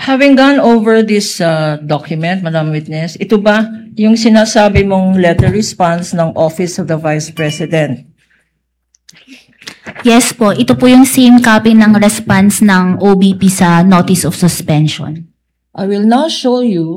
Having gone over this document, Madam Witness, ito ba yung sinasabi mong letter response ng Office of the Vice President? Yes po, ito po yung same copy ng response ng OBP sa Notice of Suspension. I will now show you